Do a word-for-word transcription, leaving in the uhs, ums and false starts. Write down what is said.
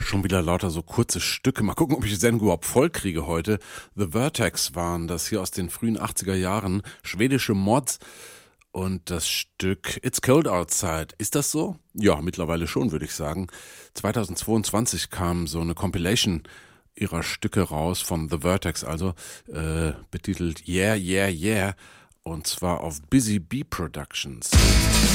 Schon wieder lauter so kurze Stücke. Mal gucken, ob ich die Sendung überhaupt voll kriege heute. The Vertex waren das hier aus den frühen achtziger Jahren. Schwedische Mods. Und das Stück It's Cold Outside. Ist das so? Ja, mittlerweile schon, würde ich sagen. zweitausendzweiundzwanzig kam so eine Compilation ihrer Stücke raus, von The Vertex also, äh, betitelt Yeah, Yeah, Yeah. Und zwar auf Busy Bee Productions.